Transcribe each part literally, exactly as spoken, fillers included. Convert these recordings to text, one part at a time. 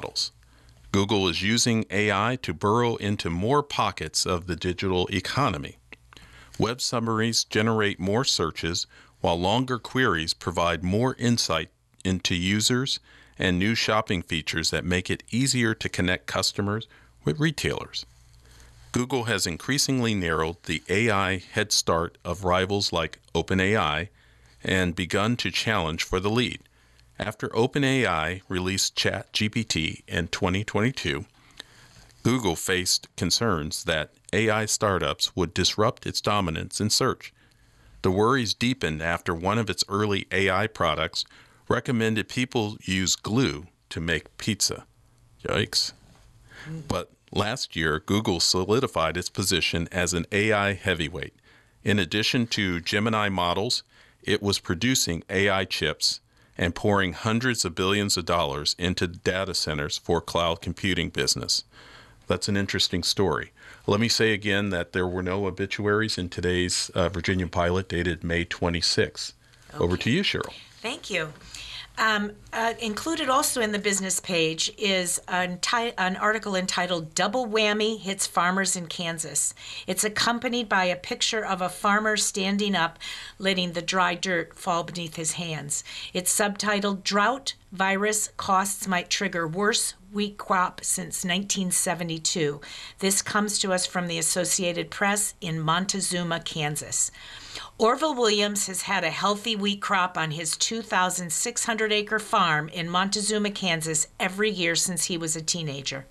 models. Google is using A I to burrow into more pockets of the digital economy. Web summaries generate more searches, while longer queries provide more insight into users and new shopping features that make it easier to connect customers with retailers. Google has increasingly narrowed the A I head start of rivals like OpenAI and begun to challenge for the lead. After OpenAI released ChatGPT in twenty twenty-two, Google faced concerns that A I startups would disrupt its dominance in search. The worries deepened after one of its early A I products recommended people use glue to make pizza. Yikes. But last year, Google solidified its position as an A I heavyweight. In addition to Gemini models, it was producing A I chips and pouring hundreds of billions of dollars into data centers for cloud computing business. That's an interesting story. Let me say again that there were no obituaries in today's uh, Virginia Pilot dated May twenty-sixth. Okay. Over to you, Cheryl. Thank you. Um, uh, included also in the business page is an, ti- an article entitled Double Whammy Hits Farmers in Kansas. It's accompanied by a picture of a farmer standing up, letting the dry dirt fall beneath his hands. It's subtitled Drought Virus Costs Might Trigger Worse Wheat Crop Since nineteen seventy-two. This comes to us from the Associated Press in Montezuma, Kansas. Orville Williams has had a healthy wheat crop on his two thousand six hundred acre farm in Montezuma, Kansas every year since he was a teenager.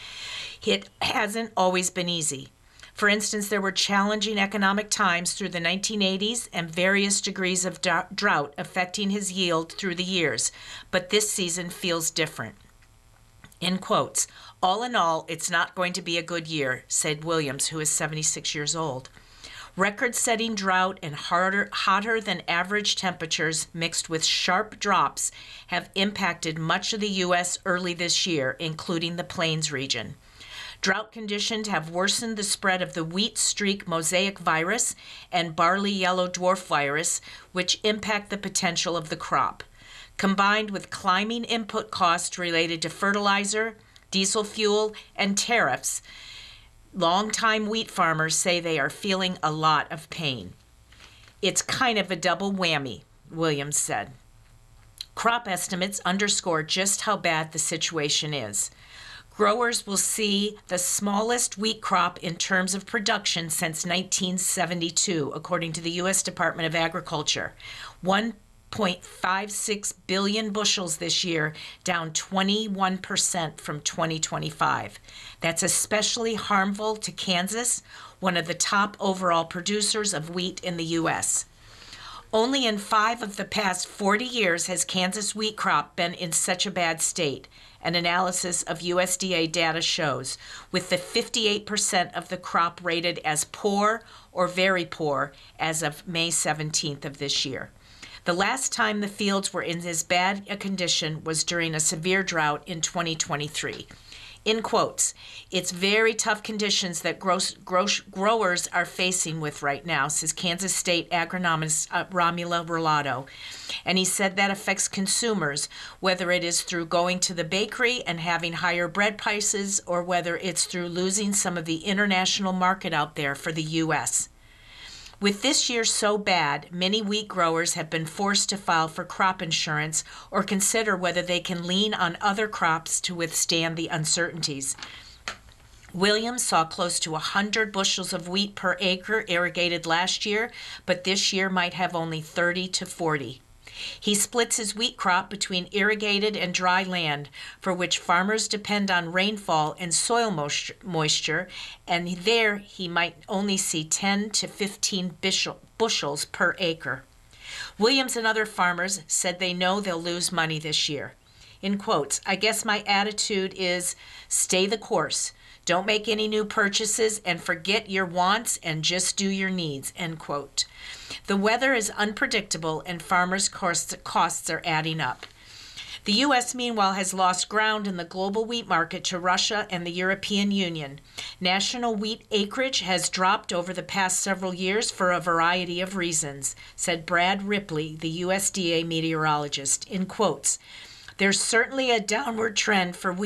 It hasn't always been easy. For instance, there were challenging economic times through the nineteen eighties and various degrees of drought affecting his yield through the years, but this season feels different. In quotes, all in all, it's not going to be a good year, said Williams, who is seventy-six years old. Record-setting drought and harder, hotter than average temperatures mixed with sharp drops have impacted much of the U S early this year, including the Plains region. Drought conditions have worsened the spread of the wheat streak mosaic virus and barley yellow dwarf virus, which impact the potential of the crop. Combined with climbing input costs related to fertilizer, diesel fuel, and tariffs, longtime wheat farmers say they are feeling a lot of pain. It's kind of a double whammy, Williams said. Crop estimates underscore just how bad the situation is. Growers will see the smallest wheat crop in terms of production since nineteen seventy-two, according to the U S Department of Agriculture. one point five six billion bushels this year, down twenty-one percent from twenty twenty-five. That's especially harmful to Kansas, one of the top overall producers of wheat in the U S. Only in five of the past forty years has Kansas wheat crop been in such a bad state, an analysis of U S D A data shows, with the fifty-eight percent of the crop rated as poor or very poor as of May seventeenth of this year. The last time the fields were in as bad a condition was during a severe drought in twenty twenty-three. In quotes, it's very tough conditions that gross, gross, growers are facing with right now, says Kansas State agronomist uh, Romula Rolado. And he said that affects consumers, whether it is through going to the bakery and having higher bread prices or whether it's through losing some of the international market out there for the U S. With this year so bad, many wheat growers have been forced to file for crop insurance or consider whether they can lean on other crops to withstand the uncertainties. Williams saw close to one hundred bushels of wheat per acre irrigated last year, but this year might have only thirty to forty. He splits his wheat crop between irrigated and dry land, for which farmers depend on rainfall and soil moisture, and there he might only see ten to fifteen bushels per acre. Williams and other farmers said they know they'll lose money this year. In quotes, I guess my attitude is stay the course. Don't make any new purchases and forget your wants and just do your needs, end quote. The weather is unpredictable and farmers' costs are adding up. The U S, meanwhile, has lost ground in the global wheat market to Russia and the European Union. National wheat acreage has dropped over the past several years for a variety of reasons, said Brad Ripley, the U S D A meteorologist, in quotes. There's certainly a downward trend for wheat